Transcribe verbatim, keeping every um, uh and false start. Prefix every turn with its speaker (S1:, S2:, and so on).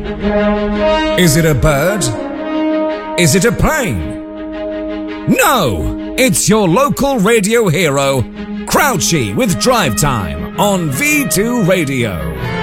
S1: Is it a bird? Is it a plane? No! It's your local radio hero, Crouchy with Drive Time on V two Radio.